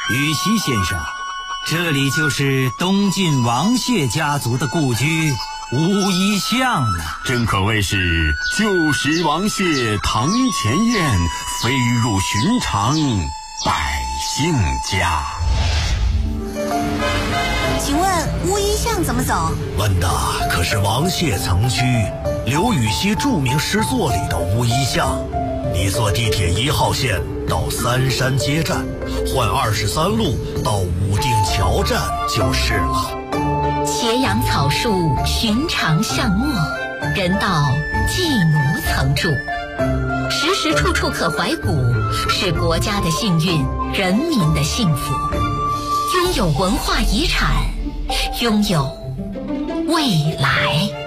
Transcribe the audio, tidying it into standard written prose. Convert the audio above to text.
羽西先生，这里就是东晋王谢家族的故居乌衣巷啊， 真可谓是旧时王谢堂前燕，飞入寻常百姓家。 请问乌衣巷怎么走？ 问的可是王谢曾居刘禹锡著名诗作里的乌衣巷。你坐地铁1号线到三山街站，换23路到武定桥站就是了。 斜阳草树，寻常巷陌，人道妓奴曾住，时时处处可怀古，是国家的幸运，人民的幸福。拥有文化遗产，拥有未来。